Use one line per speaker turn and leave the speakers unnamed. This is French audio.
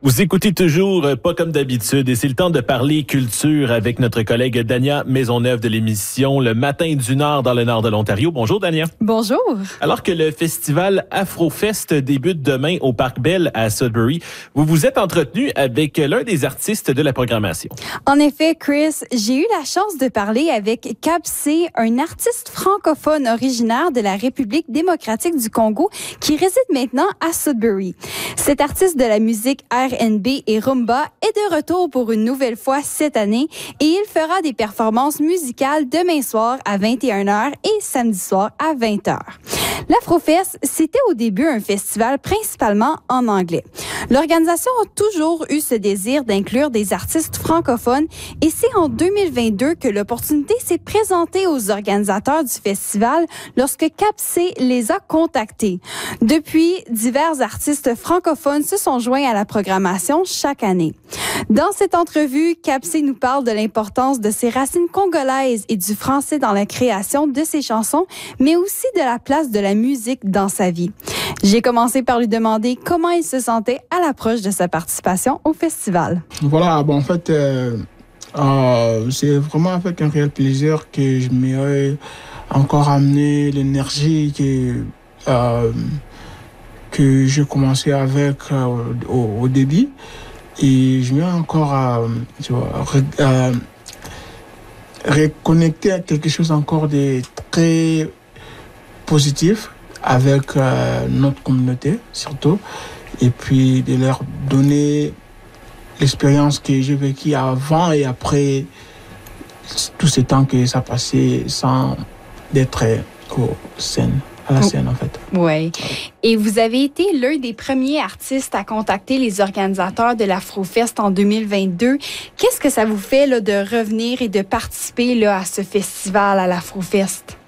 Vous écoutez toujours Pas comme d'habitude et c'est le temps de parler culture avec notre collègue Dania Maisonneuve de l'émission Le Matin du Nord dans le nord de l'Ontario. Bonjour Dania.
Bonjour.
Alors que le festival Afrofest débute demain au Parc Bell à Sudbury, vous vous êtes entretenu avec l'un des artistes de la programmation.
En effet, Chris, j'ai eu la chance de parler avec Kapsé, un artiste francophone originaire de la République démocratique du Congo qui réside maintenant à Sudbury. Cet artiste de la musique R&B et rumba est de retour pour une nouvelle fois cette année et il fera des performances musicales demain soir à 21h et samedi soir à 20h. L'Afrofest, c'était au début un festival principalement en anglais. L'organisation a toujours eu ce désir d'inclure des artistes francophones et c'est en 2022 que l'opportunité s'est présentée aux organisateurs du festival lorsque Kapsé les a contactés. Depuis, divers artistes francophones se sont joints à la programmation chaque année. Dans cette entrevue, Kapsé nous parle de l'importance de ses racines congolaises et du français dans la création de ses chansons, mais aussi de la place de la musique dans sa vie. J'ai commencé par lui demander comment il se sentait à l'approche de sa participation au festival.
Voilà, en fait, c'est vraiment avec un réel plaisir que je m'ai encore amené l'énergie que j'ai commencé avec au début. Et je viens encore reconnecter à quelque chose encore de très positif avec notre communauté surtout. Et puis de leur donner l'expérience que j'ai vécue avant et après tout ce temps que ça passait sans d'être à la scène en fait.
Oui. Et vous avez été l'un des premiers artistes à contacter les organisateurs de l'Afrofest en 2022. Qu'est-ce que ça vous fait là, de revenir et de participer là, à ce festival, à l'Afrofest?